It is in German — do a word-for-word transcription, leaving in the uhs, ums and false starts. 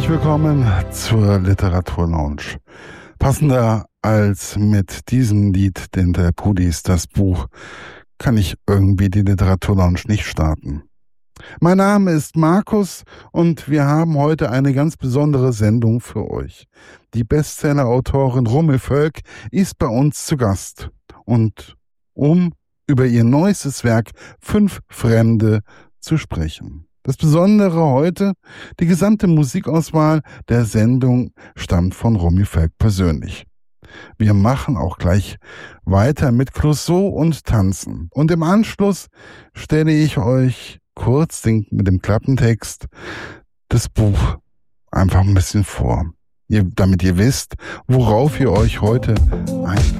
Herzlich willkommen zur Literaturlounge. Passender als mit diesem Lied den der Pudis, das Buch, kann ich irgendwie die Literaturlounge nicht starten. Mein Name ist Markus und wir haben heute eine ganz besondere Sendung für euch. Die Bestseller-Autorin Romy Völk ist bei uns zu Gast und um über ihr neuestes Werk Fünf Fremde zu sprechen. Das Besondere heute, die gesamte Musikauswahl der Sendung stammt von Romy Völk persönlich. Wir machen auch gleich weiter mit Clouseau und Tanzen. Und im Anschluss stelle ich euch kurz den, mit dem Klappentext das Buch einfach ein bisschen vor, ihr, damit ihr wisst, worauf ihr euch heute einlasst.